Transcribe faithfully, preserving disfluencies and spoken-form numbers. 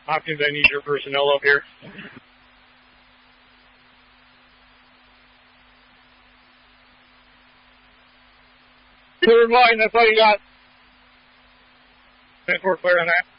Hopkins, I need your personnel up here. Third line, that's all you got. ten four clear on that.